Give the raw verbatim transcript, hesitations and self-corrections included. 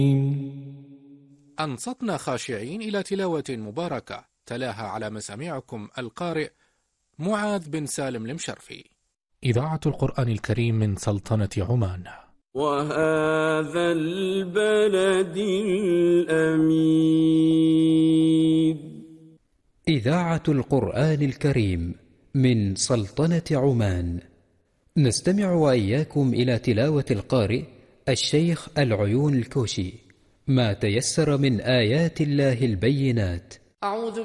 أنصتنا خاشعين إلى تلاوة مباركة تلاها على مسامعكم القارئ معاذ بن سالم المشرفي. إذاعة القرآن الكريم من سلطنة عمان. وهذا البلد الأمين. إذاعة القرآن الكريم من سلطنة عمان. نستمع وإياكم إلى تلاوة القارئ الشيخ العيون الكوشي ما تيسر من آيات الله البينات. أعوذ